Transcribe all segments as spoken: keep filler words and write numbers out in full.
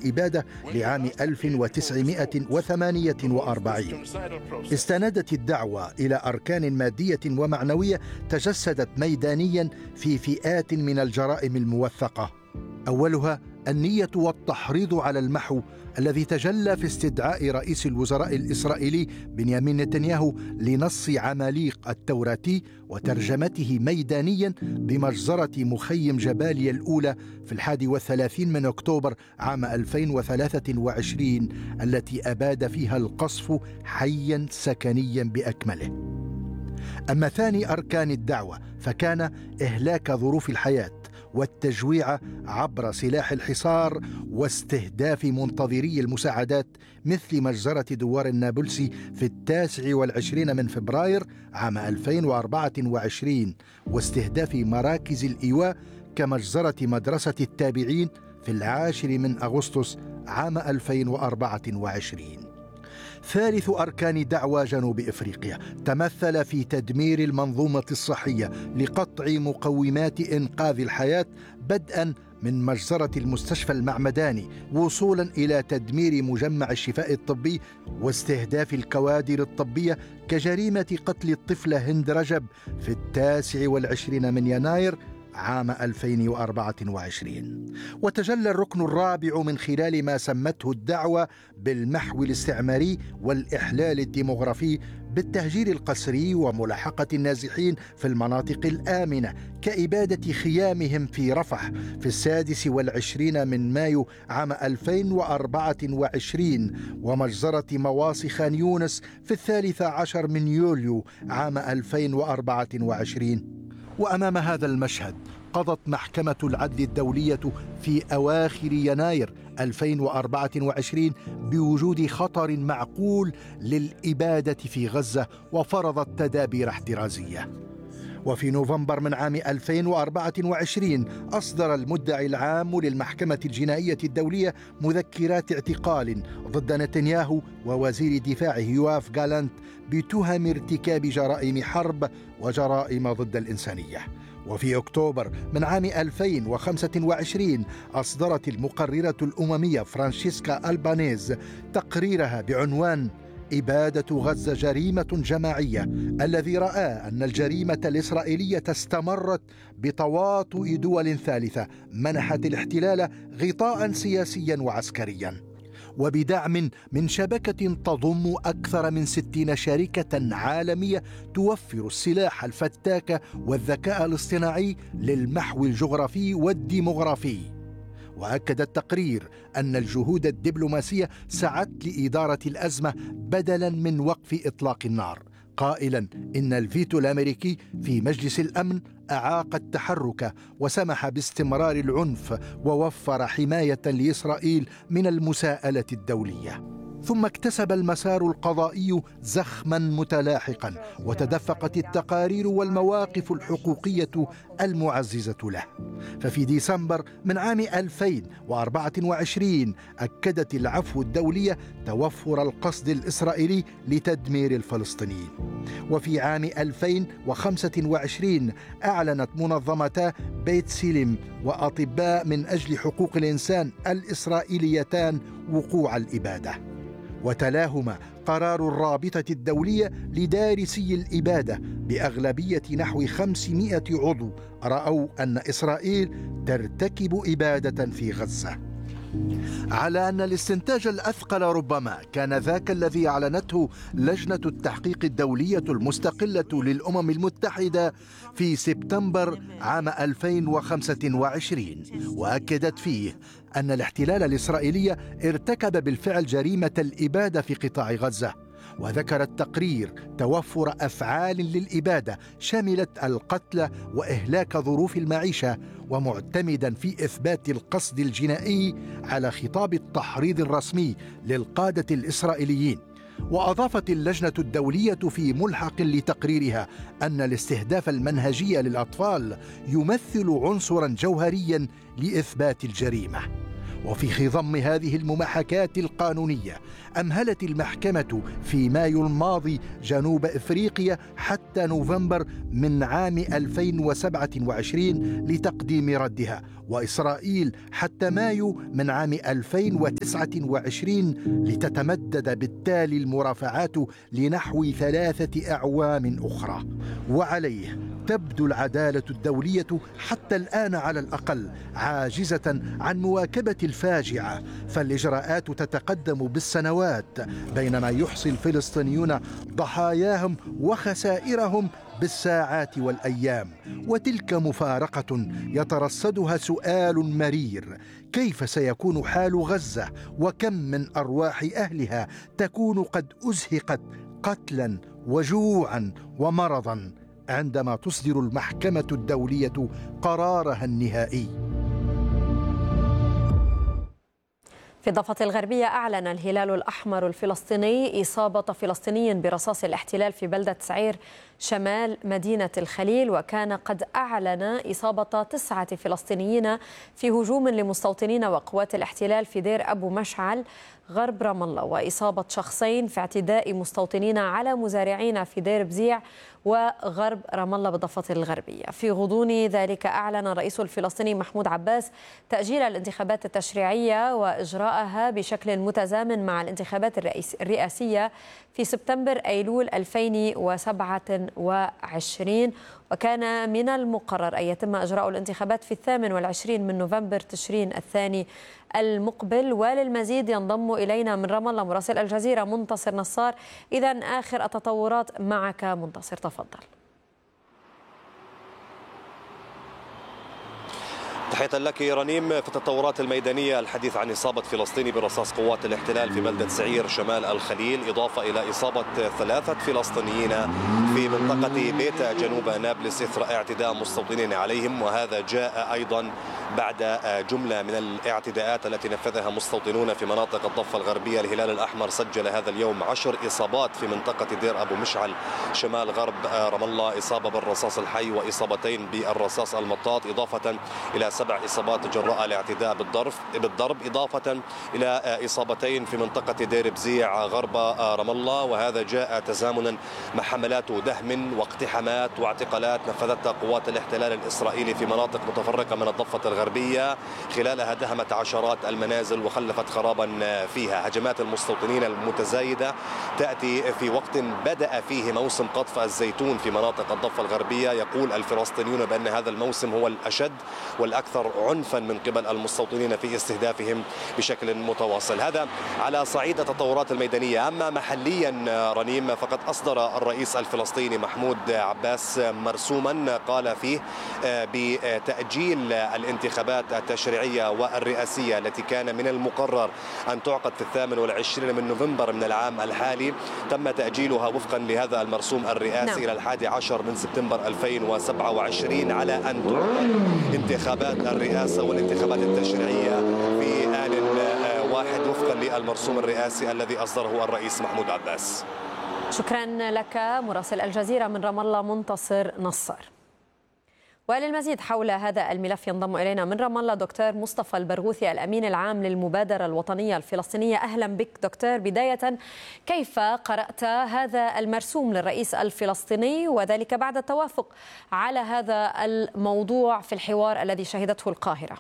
الإبادة لعام ألف وتسعمائة وثمانية وأربعين. استندت الدعوة إلى أركان مادية ومعنوية تجسدت ميدانيا في فئات من الجرائم الموثقة. أولها النية والتحريض على المحو الذي تجلى في استدعاء رئيس الوزراء الإسرائيلي بنيامين نتنياهو لنص عماليق التوراتي وترجمته ميدانيا بمجزرة مخيم جباليا الأولى في الحادي والثلاثين من أكتوبر عام ألفين وثلاثة وعشرين التي أباد فيها القصف حيا سكنيا بأكمله. أما ثاني أركان الدعوة فكان إهلاك ظروف الحياة والتجويع عبر سلاح الحصار واستهداف منتظري المساعدات مثل مجزرة دوار النابلسي في التاسع والعشرين من فبراير عام ألفين وأربعة وعشرين واستهداف مراكز الإيواء كمجزرة مدرسة التابعين في العاشر من أغسطس عام ألفين وأربعة وعشرين. ثالث أركان دعوة جنوب إفريقيا تمثل في تدمير المنظومة الصحية لقطع مقومات إنقاذ الحياة بدءا من مجزرة المستشفى المعمداني وصولا إلى تدمير مجمع الشفاء الطبي واستهداف الكوادر الطبية كجريمة قتل الطفلة هند رجب في التاسع والعشرين من يناير عام ألفين وأربعة وعشرين. وتجلى الركن الرابع من خلال ما سمته الدعوة بالمحو الاستعماري والإحلال الديمغرافي بالتهجير القسري وملاحقة النازحين في المناطق الآمنة كإبادة خيامهم في رفح في السادس والعشرين من مايو عام ألفين وأربعة وعشرين ومجزرة مواصي خان يونس في الثالث عشر من يوليو عام ألفين وأربعة وعشرين. وأمام هذا المشهد قضت محكمة العدل الدولية في أواخر يناير ألفين وأربعة وعشرين بوجود خطر معقول للإبادة في غزة وفرضت تدابير احترازية. وفي نوفمبر من عام ألفين وأربعة وعشرين أصدر المدعي العام للمحكمة الجنائية الدولية مذكرات اعتقال ضد نتنياهو ووزير دفاعه يواف جالانت بتهم ارتكاب جرائم حرب وجرائم ضد الإنسانية. وفي أكتوبر من عام ألفين وخمسة وعشرين أصدرت المقررة الأممية فرانشيسكا ألبانيز تقريرها بعنوان إبادة غزة جريمة جماعية، الذي رأى أن الجريمة الإسرائيلية استمرت بتواطؤ دول ثالثة منحت الاحتلال غطاء سياسيا وعسكريا، وبدعم من شبكة تضم أكثر من ستين شركة عالمية توفر السلاح الفتاك والذكاء الاصطناعي للمحو الجغرافي والديمغرافي. وأكد التقرير أن الجهود الدبلوماسية سعت لإدارة الأزمة بدلا من وقف إطلاق النار، قائلا إن الفيتو الأمريكي في مجلس الأمن أعاق التحرك وسمح باستمرار العنف ووفر حماية لإسرائيل من المساءلة الدولية. ثم اكتسب المسار القضائي زخما متلاحقا وتدفقت التقارير والمواقف الحقوقية المعززة له. ففي ديسمبر من عام ألفين وأربعة وعشرين أكدت العفو الدولية توفر القصد الإسرائيلي لتدمير الفلسطينيين. وفي عام ألفين وخمسة وعشرين أعلنت منظمتا بيت سيلم وأطباء من أجل حقوق الإنسان الإسرائيليتان وقوع الإبادة. وتلاهما قرار الرابطة الدولية لدارسي الإبادة بأغلبية نحو خمسمائة عضو رأوا أن إسرائيل ترتكب إبادة في غزة. على أن الاستنتاج الأثقل ربما كان ذاك الذي أعلنته لجنة التحقيق الدولية المستقلة للأمم المتحدة في سبتمبر عام ألفين وخمسة وعشرين، وأكدت فيه أن الاحتلال الإسرائيلي ارتكب بالفعل جريمة الإبادة في قطاع غزة. وذكر التقرير توفر أفعال للإبادة شملت القتل وإهلاك ظروف المعيشة، ومعتمدا في إثبات القصد الجنائي على خطاب التحريض الرسمي للقادة الإسرائيليين. وأضافت اللجنة الدولية في ملحق لتقريرها أن الاستهداف المنهجي للأطفال يمثل عنصرا جوهريا لإثبات الجريمة. وفي خضم هذه المماحكات القانونية أمهلت المحكمة في مايو الماضي جنوب إفريقيا حتى نوفمبر من عام ألفين وسبعة وعشرين لتقديم ردها، وإسرائيل حتى مايو من عام ألفين وتسعة وعشرين لتتمدد بالتالي المرافعات لنحو ثلاثة أعوام أخرى. وعليه تبدو العدالة الدولية حتى الآن على الأقل عاجزة عن مواكبة الفاجعة، فالإجراءات تتقدم بالسنوات بينما يحصي الفلسطينيون ضحاياهم وخسائرهم بالساعات والأيام. وتلك مفارقة يترصدها سؤال مرير: كيف سيكون حال غزة وكم من أرواح أهلها تكون قد أزهقت قتلا وجوعا ومرضا عندما تصدر المحكمة الدولية قرارها النهائي؟ في الضفة الغربية أعلن الهلال الأحمر الفلسطيني إصابة فلسطيني برصاص الاحتلال في بلدة سعير شمال مدينة الخليل، وكان قد أعلن إصابة تسعة فلسطينيين في هجوم لمستوطنين وقوات الاحتلال في دير أبو مشعل غرب رام الله، وإصابة شخصين في اعتداء مستوطنين على مزارعين في دير بزيع وغرب رام الله بالضفة الغربية. في غضون ذلك أعلن الرئيس الفلسطيني محمود عباس تأجيل الانتخابات التشريعية وإجراءها بشكل متزامن مع الانتخابات الرئاسية في سبتمبر أيلول ألفين وسبعة وعشرين، وكان من المقرر أن يتم إجراء الانتخابات في الثامن والعشرين من نوفمبر تشرين الثاني المقبل. وللمزيد ينضم إلينا من رام الله مراسل الجزيرة منتصر نصار. إذا آخر التطورات معك منتصر، تفضل. تحية لك رنيم. في التطورات الميدانية الحديث عن إصابة فلسطيني برصاص قوات الاحتلال في بلدة سعير شمال الخليل، إضافة إلى إصابة ثلاثة فلسطينيين في منطقة بيتا جنوب نابلس إثر اعتداء مستوطنين عليهم، وهذا جاء أيضا بعد جملة من الاعتداءات التي نفذها مستوطنون في مناطق الضفة الغربية. الهلال الأحمر سجل هذا اليوم عشر إصابات في منطقة دير أبو مشعل شمال غرب رام الله، إصابة بالرصاص الحي وإصابتين بالرصاص المطاط، إضافة إلى سبع إصابات جراء الاعتداء بالضرب بالضرب إضافة إلى إصابتين في منطقة دير بزيع غرب رام الله، وهذا جاء تزامنا مع حملات دهم واقتحامات واعتقالات نفذتها قوات الاحتلال الإسرائيلي في مناطق متفرقة من الضفة الغربية، خلالها دهمت عشرات المنازل وخلفت خرابا فيها. هجمات المستوطنين المتزايدة تأتي في وقت بدأ فيه موسم قطف الزيتون في مناطق الضفة الغربية. يقول الفلسطينيون بأن هذا الموسم هو الأشد والأكثر عنفا من قبل المستوطنين في استهدافهم بشكل متواصل. هذا على صعيد التطورات الميدانية. أما محليا رنيم، فقد أصدر الرئيس الفلسطيني محمود عباس مرسوما قال فيه بتأجيل الانتخابات التشريعية والرئاسية التي كان من المقرر أن تعقد في الثامن والعشرين من نوفمبر من العام الحالي، تم تأجيلها وفقا لهذا المرسوم الرئاسي نعم. إلى الحادي عشر من سبتمبر ألفين وسبعة وعشرين على أن تعقد انتخابات الرئاسة والانتخابات التشريعية في آن واحد وفقا للمرسوم الرئاسي الذي أصدره الرئيس محمود عباس. شكرا لك مراسل الجزيرة من رام الله منتصر نصار. وللمزيد حول هذا الملف ينضم إلينا من رام الله دكتور مصطفى البرغوثي الأمين العام للمبادرة الوطنية الفلسطينية. أهلا بك دكتور. بداية، كيف قرأت هذا المرسوم للرئيس الفلسطيني وذلك بعد التوافق على هذا الموضوع في الحوار الذي شهدته القاهرة؟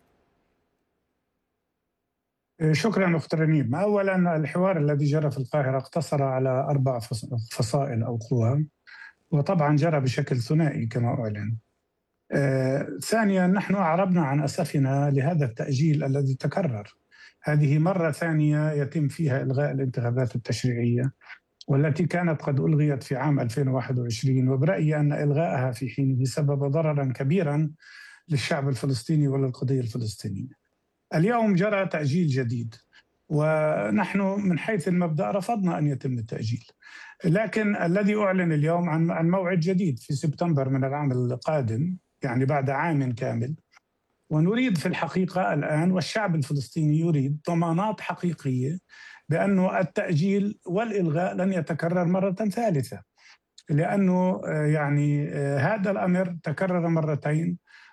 شكرا أخت رنيم. أولا، الحوار الذي جرى في القاهرة اقتصر على أربع فصائل أو قوى، وطبعا جرى بشكل ثنائي كما أعلن. آه، ثانيا، نحن أعربنا عن أسفنا لهذا التأجيل الذي تكرر. هذه مرة ثانية يتم فيها إلغاء الانتخابات التشريعية، والتي كانت قد ألغيت في عام ألفين وواحد وعشرين، وبرأيي أن إلغائها في حينه سبب ضررا كبيرا للشعب الفلسطيني وللقضية الفلسطينية. اليوم جرى تأجيل جديد، ونحن من حيث المبدأ رفضنا أن يتم التأجيل، لكن الذي أعلن اليوم عن عن موعد جديد في سبتمبر من العام القادم، يعني بعد عام كامل. ونريد في الحقيقة الآن، والشعب الفلسطيني يريد ضمانات حقيقية بأن التأجيل والإلغاء لن يتكرر مرة ثالثة، لأنه يعني هذا الأمر تكرر مرتين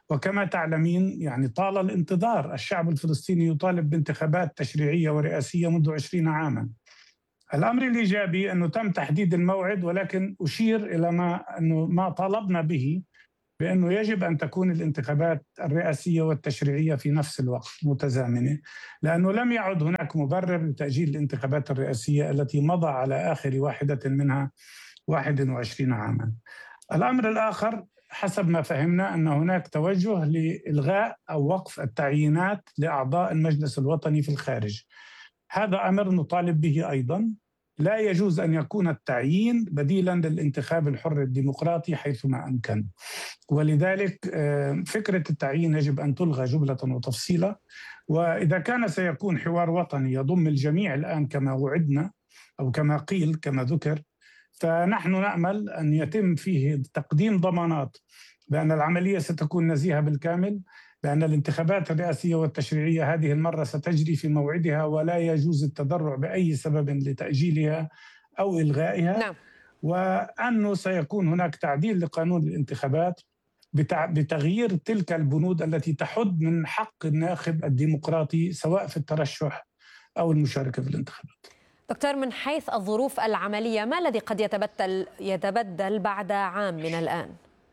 وكما تعلمين يعني طال الانتظار، الشعب الفلسطيني يطالب بانتخابات تشريعية ورئاسية منذ عشرين عاما. الأمر الإيجابي أنه تم تحديد الموعد، ولكن أشير إلى ما أنه ما طالبنا به، بأنه يجب أن تكون الانتخابات الرئاسية والتشريعية في نفس الوقت متزامنة، لأنه لم يعد هناك مبرر لتأجيل الانتخابات الرئاسية التي مضى على آخر واحدة منها واحد وعشرين عاما. الأمر الآخر حسب ما فهمنا أن هناك توجه لإلغاء أو وقف التعيينات لأعضاء المجلس الوطني في الخارج. هذا أمر نطالب به أيضا. لا يجوز أن يكون التعيين بديلا للانتخاب الحر الديمقراطي حيثما أمكن، ولذلك فكرة التعيين يجب أن تلغى جملة وتفصيلا. وإذا كان سيكون حوار وطني يضم الجميع الآن كما وعدنا أو كما قيل كما ذكر، فنحن نأمل أن يتم فيه تقديم ضمانات بأن العملية ستكون نزيهة بالكامل، بأن الانتخابات الرئاسية والتشريعية هذه المرة ستجري في موعدها ولا يجوز التضرع بأي سبب لتأجيلها أو إلغائها. نعم. وأنه سيكون هناك تعديل لقانون الانتخابات بتغيير تلك البنود التي تحد من حق الناخب الديمقراطي سواء في الترشح أو المشاركة في الانتخابات. دكتور، من حيث الظروف العملية ما الذي قد يتبدل يتبدل بعد عام من الآن؟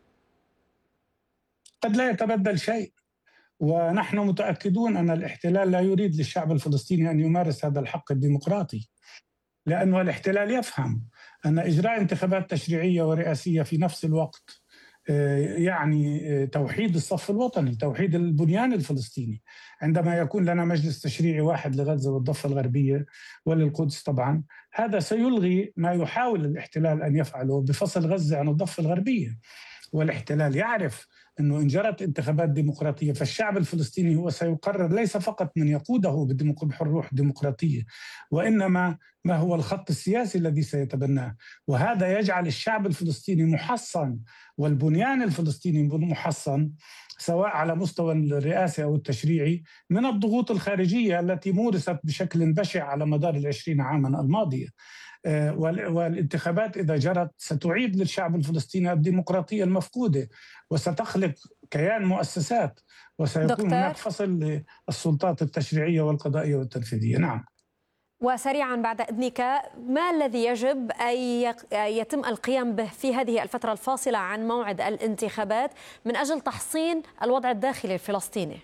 قد لا يتبدل شيء، ونحن متأكدون أن الاحتلال لا يريد للشعب الفلسطيني أن يمارس هذا الحق الديمقراطي، لأن الاحتلال يفهم أن إجراء انتخابات تشريعية ورئاسية في نفس الوقت يعني توحيد الصف الوطني، توحيد البنيان الفلسطيني. عندما يكون لنا مجلس تشريعي واحد لغزة والضفة الغربية وللقدس طبعا، هذا سيلغي ما يحاول الاحتلال أن يفعله بفصل غزة عن الضفة الغربية. والاحتلال يعرف أنه إن جرت انتخابات ديمقراطية فالشعب الفلسطيني هو سيقرر ليس فقط من يقوده بحروح ديمقراطية، وإنما ما هو الخط السياسي الذي سيتبناه. وهذا يجعل الشعب الفلسطيني محصن والبنيان الفلسطيني محصن سواء على مستوى الرئاسي أو التشريعي من الضغوط الخارجية التي مورست بشكل بشع على مدار العشرين عاما الماضية. والانتخابات إذا جرت ستعيد للشعب الفلسطيني الديمقراطية المفقودة، وستخلق كيان مؤسسات، وسيكون دكتور. هناك فصل للسلطات التشريعية والقضائية والتنفيذية. نعم. وسريعا بعد إذنك، ما الذي يجب أن يتم القيام به في هذه الفترة الفاصلة عن موعد الانتخابات من أجل تحصين الوضع الداخلي الفلسطيني؟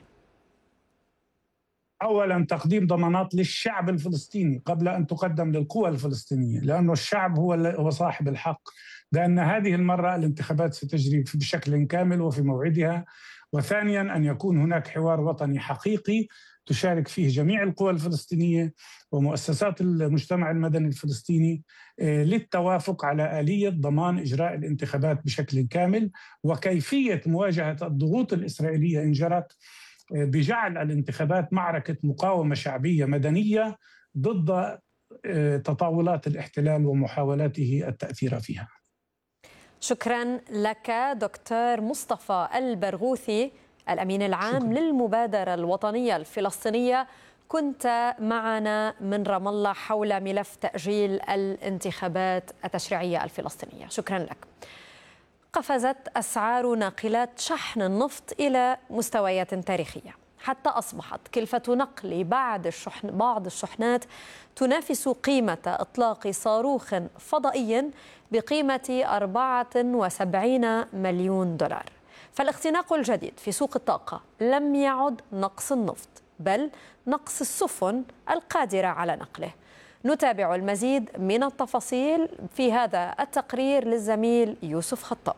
أولا تقديم ضمانات للشعب الفلسطيني قبل أن تقدم للقوى الفلسطينية، لأنه الشعب هو هو صاحب الحق بأن هذه المرة الانتخابات ستجري بشكل كامل وفي موعدها. وثانيا أن يكون هناك حوار وطني حقيقي تشارك فيه جميع القوى الفلسطينية ومؤسسات المجتمع المدني الفلسطيني للتوافق على آلية ضمان إجراء الانتخابات بشكل كامل، وكيفية مواجهة الضغوط الإسرائيلية إن جرت بجعل الانتخابات معركة مقاومة شعبية مدنية ضد تطاولات الاحتلال ومحاولاته التأثير فيها. شكرا لك دكتور مصطفى البرغوثي، الأمين العام شكرا. للمبادرة الوطنية الفلسطينية، كنت معنا من رام الله حول ملف تأجيل الانتخابات التشريعية الفلسطينية. شكرا لك. قفزت أسعار ناقلات شحن النفط إلى مستويات تاريخية، حتى أصبحت كلفة نقل بعض الشحن بعض الشحنات تنافس قيمة إطلاق صاروخ فضائي بقيمة أربعة وسبعين مليون دولار. فالاختناق الجديد في سوق الطاقة لم يعد نقص النفط، بل نقص السفن القادرة على نقله. نتابع المزيد من التفاصيل في هذا التقرير للزميل يوسف خطاب.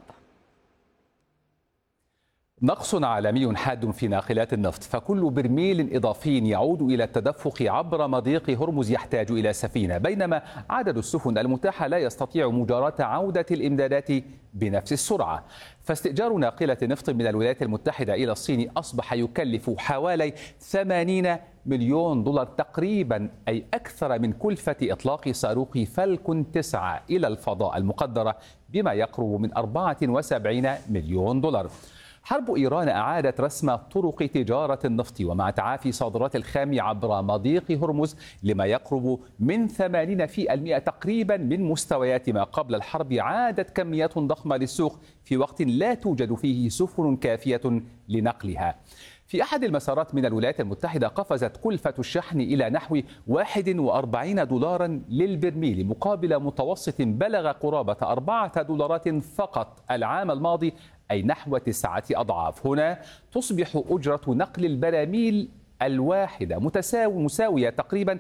نقص عالمي حاد في ناقلات النفط، فكل برميل إضافي يعود إلى التدفق عبر مضيق هرمز يحتاج إلى سفينة، بينما عدد السفن المتاحة لا يستطيع مجاراة عودة الإمدادات بنفس السرعة. فاستئجار ناقلة نفط من الولايات المتحدة إلى الصين أصبح يكلف حوالي ثمانين مليون دولار تقريبا، أي أكثر من كلفة إطلاق صاروخ فالكون تسعة إلى الفضاء المقدرة بما يقرب من أربعة وسبعين مليون دولار. حرب إيران أعادت رسم طرق تجارة النفط، ومع تعافي صادرات الخام عبر مضيق هرمز لما يقرب من ثمانين بالمئة تقريبا من مستويات ما قبل الحرب، عادت كميات ضخمة للسوق في وقت لا توجد فيه سفن كافية لنقلها. في أحد المسارات من الولايات المتحدة قفزت كلفة الشحن إلى نحو واحد وأربعين دولارا للبرميل، مقابل متوسط بلغ قرابة أربعة دولارات فقط العام الماضي، أي نحو تسعة أضعاف. هنا تصبح أجرة نقل البراميل الواحدة متساوي مساوية تقريبا